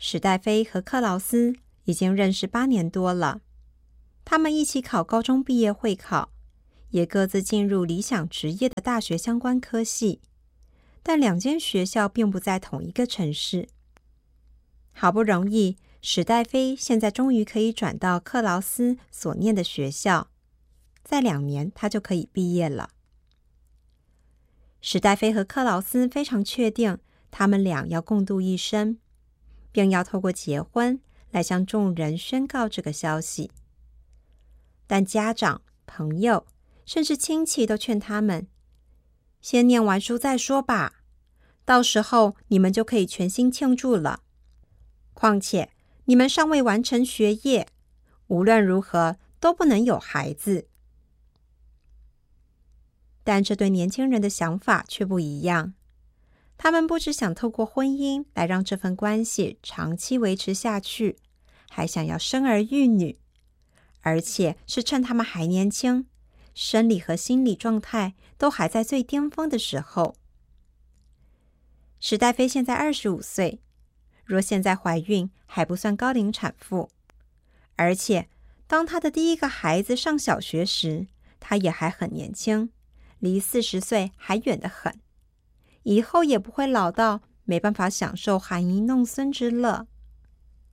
史黛菲和克劳斯已经认识8年多了，他们一起考高中毕业会考，也各自进入理想职业的大学相关科系，但2间学校并不在同一个城市。好不容易，史黛菲现在终于可以转到克劳斯所念的学校，再2年她就可以毕业了。史黛菲和克劳斯非常确定他们俩要共度一生，并要透过结婚来向众人宣告这个消息。但家长、朋友甚至亲戚都劝他们先念完书再说吧，到时候你们就可以全心庆祝了。况且你们尚未完成学业，无论如何都不能有孩子。但这对年轻人的想法却不一样，他们不只想透过婚姻来让这份关系长期维持下去，还想要生儿育女，而且是趁他们还年轻，生理和心理状态都还在最巅峰的时候。史黛菲现在25岁，若现在怀孕还不算高龄产妇，而且当她的第一个孩子上小学时，她也还很年轻，离40岁还远得很，以后也不会老到没办法享受含饴弄孙之乐。